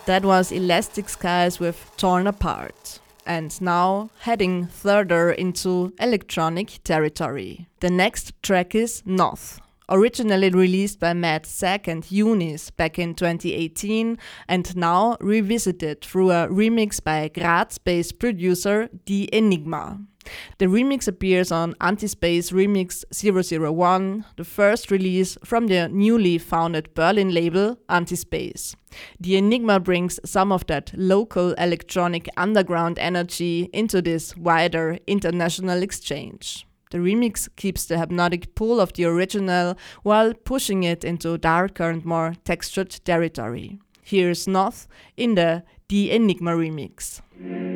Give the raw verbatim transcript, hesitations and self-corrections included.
That was Elastic Skies with Torn Apart. And now heading further into electronic territory. The next track is Noth. Originally released by Matt Zack and Eunice back in twenty eighteen and now revisited through a remix by Graz-based producer The Enigma. The remix appears on Antispace Remix zero zero one, the first release from the newly founded Berlin label Antispace. The Enigma brings some of that local electronic underground energy into this wider international exchange. The remix keeps the hypnotic pull of the original while pushing it into darker and more textured territory. Here's Noth in the The Enigma remix.